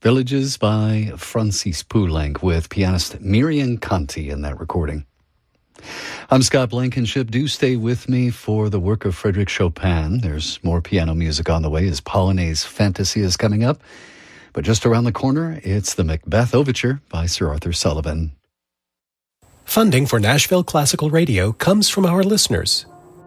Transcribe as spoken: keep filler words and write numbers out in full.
Villages by Francis Poulenc with pianist Miriam Conti in that recording. I'm Scott Blankenship. Do stay with me for the work of Frédéric Chopin. There's more piano music on the way as Polonaise Fantasy is coming up. But just around the corner, it's the Macbeth Overture by Sir Arthur Sullivan. Funding for Nashville Classical Radio comes from our listeners.